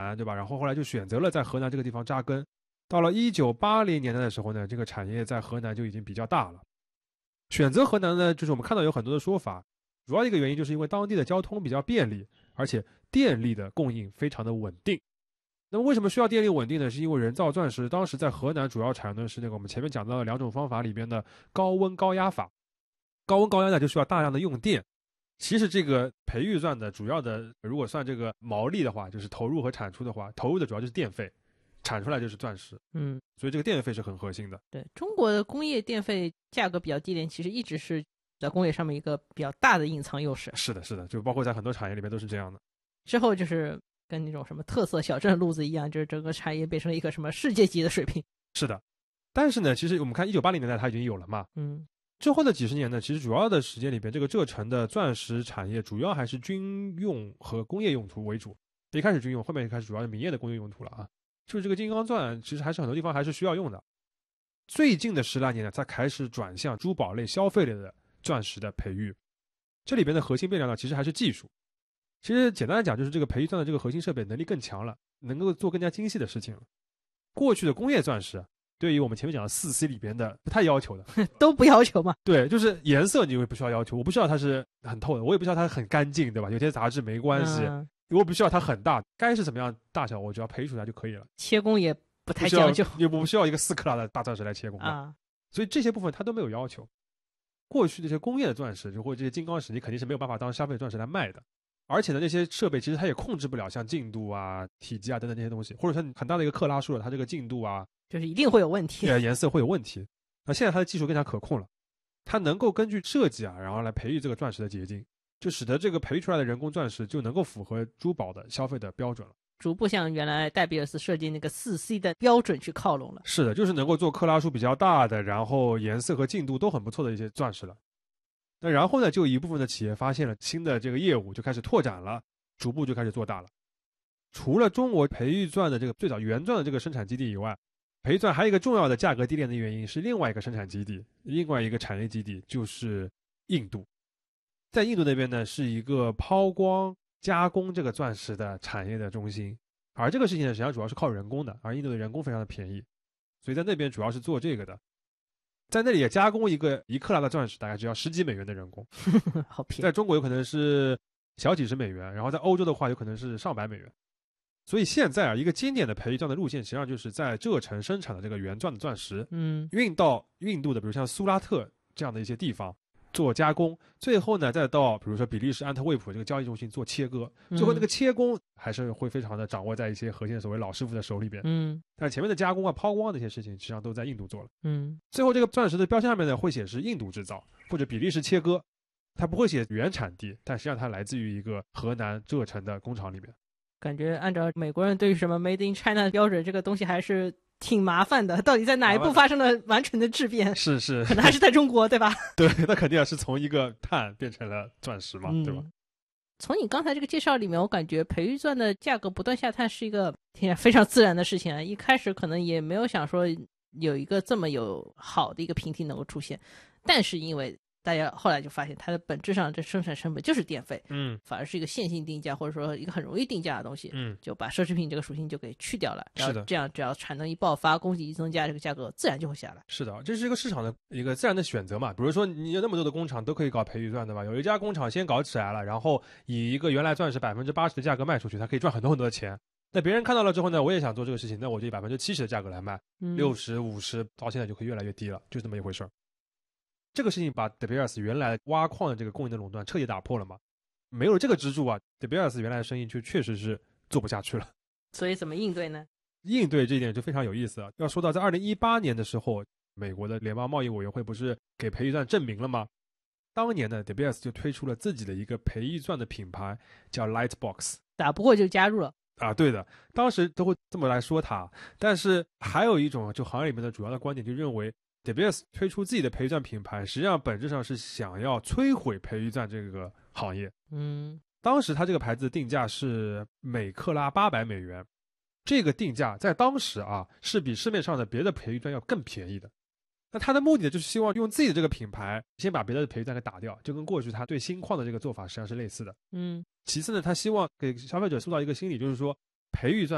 南，对吧？然后后来就选择了在河南这个地方扎根。到了1980年代的时候呢，这个产业在河南就已经比较大了。选择河南呢，就是我们看到有很多的说法，主要一个原因就是因为当地的交通比较便利，而且电力的供应非常的稳定。那么为什么需要电力稳定呢？是因为人造钻石当时在河南主要采用的是那个我们前面讲到的2种方法里边的高温高压法。高温高压呢就需要大量的用电。其实这个培育钻的主要的，如果算这个毛利的话，就是投入和产出的话，投入的主要就是电费，产出来就是钻石。所以这个电费是很核心的。 对，中国的工业电费价格比较低廉，其实一直是在工业上面一个比较大的隐藏优势。 是的，是的，就包括在很多产业里面都是这样的。 之后就是跟那种什么特色小镇路子一样，就是整个产业变成了一个什么世界级的水平。 是的，但是呢，其实我们看1980年代它已经有了嘛。之后的几十年呢，其实主要的时间里边，这个浙城的钻石产业主要还是军用和工业用途为主。一开始军用，后面就开始主要是民业的工业用途了啊。就是这个金刚钻，其实还是很多地方还是需要用的。最近的10来年呢，才开始转向珠宝类、消费类的钻石的培育。这里边的核心变量呢，其实还是技术。其实简单的讲，就是这个培育钻的这个核心设备能力更强了，能够做更加精细的事情了。过去的工业钻石，对于我们前面讲的4C 里边的不太要求的， 都不要求嘛。 对，就是颜色你也不需要要求，我不需要它是很透的，我也不需要它很干净，对吧？有些杂质没关系，我不需要它很大，该是怎么样大小我只要培育出来就可以了。 切工也不太讲究， 也不需要一个4克拉的大钻石来切工所以这些部分它都没有要求。过去这些工业的钻石，就或者这些金刚石，你肯定是没有办法当消费钻石来卖的。而且呢，那些设备其实它也控制不了像净度啊、体积啊等等这些东西，或者说很大的一个克拉数了，它这个净度啊， 就是一定会有问题， 颜色会有问题。那现在它的技术更加可控了，它能够根据设计啊，然后来培育这个钻石的结晶，就使得这个培育出来的人工钻石就能够符合珠宝的消费的标准了， 逐步向原来戴比尔斯设计那个4C 的标准去靠拢了。 是的，就是能够做克拉数比较大的，然后颜色和净度都很不错的一些钻石了。那然后呢，就一部分的企业发现了新的这个业务，就开始拓展了，逐步就开始做大了。除了中国培育钻的这个最早原钻的这个生产基地以外，培育钻还有一个重要的价格低廉的原因是另外一个生产基地，另外一个产业基地就是印度。在印度那边呢，是一个抛光加工这个钻石的产业的中心，而这个事情呢，实际上主要是靠人工的，而印度的人工非常的便宜，所以在那边主要是做这个的。在那里也加工一个1克拉的钻石，大概只要10几美元的人工， 好便宜。 在中国有可能是小几十美元，然后在欧洲的话有可能是上百美元。所以现在啊，一个经典的培育钻的路线，实际上就是在浙城生产的这个原钻的钻石，运到印度的，比如像苏拉特这样的一些地方做加工，最后呢再到比如说比利时安特卫普这个交易中心做切割，最后那个切工还是会非常的掌握在一些核心的所谓老师傅的手里边。但是前面的加工啊、抛光这些事情实际上都在印度做了。最后这个钻石的标签上面呢会显示印度制造或者比利时切割，它不会写原产地，但实际上它来自于一个河南浙城的工厂里面。 感觉按照美国人对于什么 Made in China 的标准，这个东西还是挺麻烦的，到底在哪一步发生了完全的质变？ 是可能还是在中国，对吧？ 对，那肯定也是从一个碳变成了钻石嘛，对吧？ 从你刚才这个介绍里面，我感觉培育钻的价格不断下探是一个非常自然的事情啊。一开始可能也没有想说有一个这么有好的一个平替能够出现，但是因为大家后来就发现它的本质上这生产成本就是电费，反而是一个线性定价或者说一个很容易定价的东西，就把奢侈品这个属性就给去掉了。 是的， 这样只要产能一爆发，供给一增加，这个价格自然就会下来。 是的，这是一个市场的一个自然的选择嘛。比如说你有那么多的工厂都可以搞培育钻，对吧？有一家工厂先搞起来了，然后以一个原来钻石80%的价格卖出去，它可以赚很多很多的钱。那别人看到了之后呢，我也想做这个事情，那我就以70%的价格来卖，60、50到现在就可以越来越低了，就这么一回事儿。这个事情把 De Beers 原来挖矿的这个供应的垄断彻底打破了嘛？没有了这个支柱啊 ，De Beers 原来的生意就确实是做不下去了。 所以怎么应对呢？ 应对这一点就非常有意思啊。要说到在2018年的时候，美国的联邦贸易委员会不是给培育钻证明了吗？当年呢 De Beers 就推出了自己的一个培育钻的品牌，叫 Lightbox。 打不过就加入了啊，对的，当时都会这么来说它。但是还有一种就行业里面的主要的观点，就认为De Beers 推出自己的培育钻品牌，实际上本质上是想要摧毁培育钻这个行业。当时它这个牌子的定价是每克拉800美元，这个定价在当时啊是比市面上的别的培育钻要更便宜的。那它的目的就是希望用自己的这个品牌先把别的培育钻给打掉，就跟过去它对锌矿的这个做法实际上是类似的。其次呢，他希望给消费者塑造一个心理，就是说培育钻